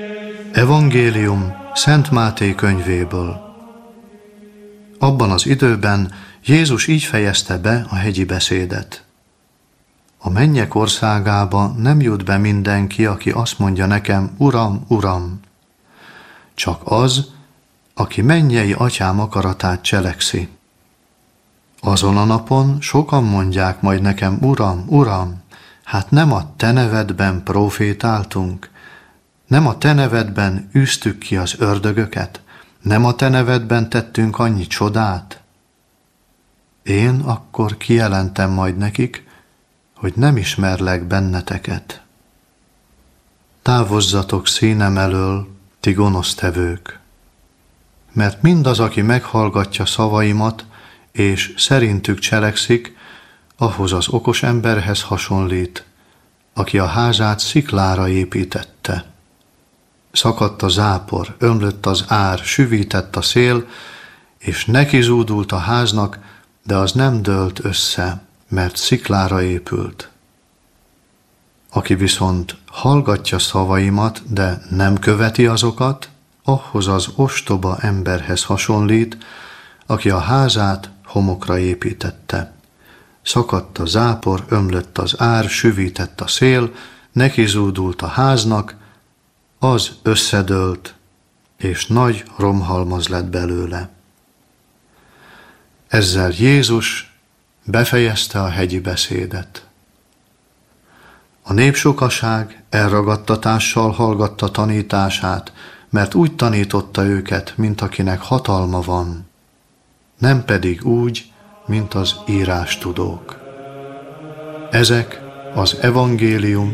Evangélium Szent Máté könyvéből. Abban az időben Jézus így fejezte be a hegyi beszédet. A mennyek országába nem jut be mindenki, aki azt mondja nekem, Uram, Uram, csak az, aki mennyei atyám akaratát cselekszi. Azon a napon sokan mondják majd nekem, Uram, Uram, hát nem a te nevedben profétáltunk, nem a te nevedben űztük ki az ördögöket, nem a te nevedben tettünk annyi csodát? Én akkor kijelentem majd nekik, hogy nem ismerlek benneteket. Távozzatok színem elől, ti gonosztevők, mert mindaz, aki meghallgatja szavaimat, és szerintük cselekszik, ahhoz az okos emberhez hasonlít, aki a házát sziklára építette. Szakadt a zápor, ömlött az ár, süvített a szél, és neki zúdult a háznak, de az nem dőlt össze, mert sziklára épült. Aki viszont hallgatja szavaimat, de nem követi azokat, ahhoz az ostoba emberhez hasonlít, aki a házát homokra építette. Szakadt a zápor, ömlött az ár, süvített a szél, neki zúdult a háznak, az összedőlt, és nagy romhalmaz lett belőle. Ezzel Jézus befejezte a hegyi beszédet. A népsokaság elragadtatással hallgatta tanítását, mert úgy tanította őket, mint akinek hatalma van, nem pedig úgy, mint az írástudók. Ezek az evangélium